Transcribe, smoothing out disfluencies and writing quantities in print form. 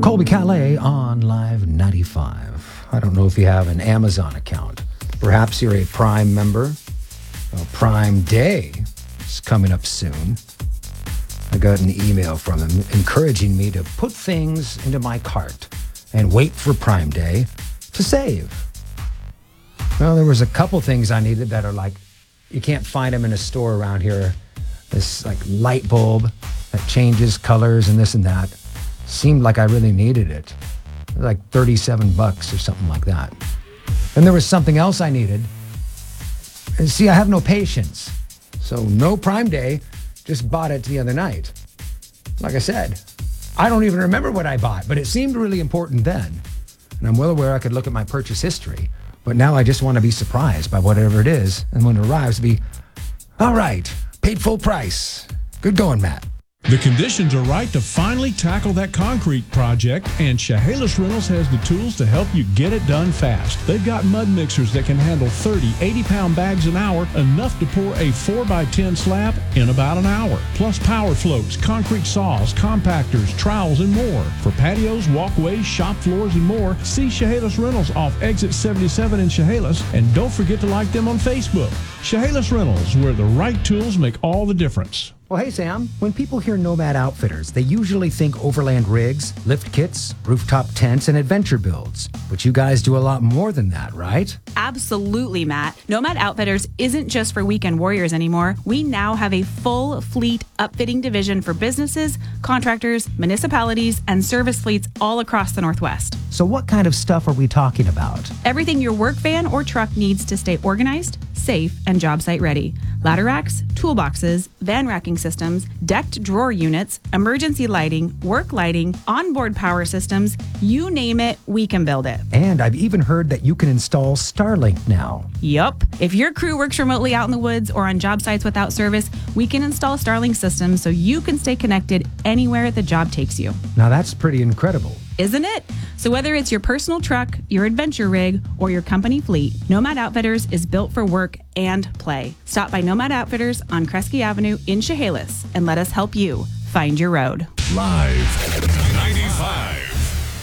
Colby Calais on Live 95. I don't know if you have an Amazon account. Perhaps you're a Prime member. Well, Prime Day is coming up soon. I got an email from them encouraging me to put things into my cart and wait for Prime Day to save. Well, there was a couple things I needed that are like, you can't find them in a store around here. This like light bulb that changes colors and this and that. Seemed like I really needed it. Like $37 or something like that. And there was something else I needed. And see, I have no patience. So no Prime Day, just bought it the other night. Like I said, I don't even remember what I bought, but it seemed really important then. And I'm well aware I could look at my purchase history. But now I just want to be surprised by whatever it is. And when it arrives, be, all right, paid full price. Good going, Matt. The conditions are right to finally tackle that concrete project, and Chehalis Rentals has the tools to help you get it done fast. They've got mud mixers that can handle 30, 80-pound bags an hour, enough to pour a 4x10 slab in about an hour. Plus power floats, concrete saws, compactors, trowels, and more. For patios, walkways, shop floors, and more, see Chehalis Rentals off Exit 77 in Chehalis, and don't forget to like them on Facebook. Chehalis Rentals, where the right tools make all the difference. Well, hey, Sam, when people hear Nomad Outfitters, they usually think overland rigs, lift kits, rooftop tents, and adventure builds. But you guys do a lot more than that, right? Absolutely, Matt. Nomad Outfitters isn't just for weekend warriors anymore. We now have a full fleet upfitting division for businesses, contractors, municipalities, and service fleets all across the Northwest. So what kind of stuff are we talking about? Everything your work van or truck needs to stay organized, safe, and job site ready. Ladder racks, toolboxes, van racking systems, decked drawer units, emergency lighting, work lighting, onboard power systems, you name it, we can build it. And I've even heard that you can install Starlink now. Yup. If your crew works remotely out in the woods or on job sites without service, we can install Starlink systems so you can stay connected anywhere the job takes you. Now that's pretty incredible. Isn't it? So whether it's your personal truck, your adventure rig, or your company fleet, Nomad Outfitters is built for work and play. Stop by Nomad Outfitters on Kresge Avenue in Chehalis and let us help you find your road. Live